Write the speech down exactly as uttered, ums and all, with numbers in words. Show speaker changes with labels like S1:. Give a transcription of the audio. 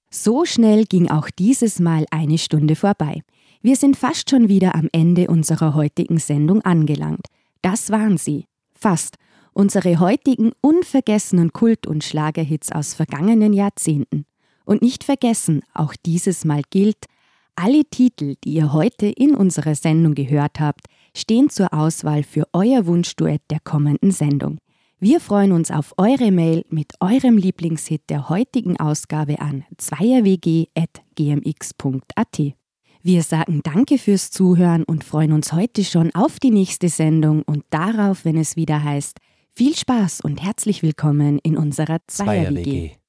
S1: So schnell ging auch dieses Mal eine Stunde vorbei. Wir sind fast schon wieder am Ende unserer heutigen Sendung angelangt. Das waren sie. Fast. Unsere heutigen unvergessenen Kult- und Schlagerhits aus vergangenen Jahrzehnten. Und nicht vergessen, auch dieses Mal gilt, alle Titel, die ihr heute in unserer Sendung gehört habt, stehen zur Auswahl für euer Wunschduett der kommenden Sendung. Wir freuen uns auf eure Mail mit eurem Lieblingshit der heutigen Ausgabe an zweierwg at gmx punkt at. Wir sagen Danke fürs Zuhören und freuen uns heute schon auf die nächste Sendung und darauf, wenn es wieder heißt, viel Spaß und herzlich willkommen in unserer Zweier-W G.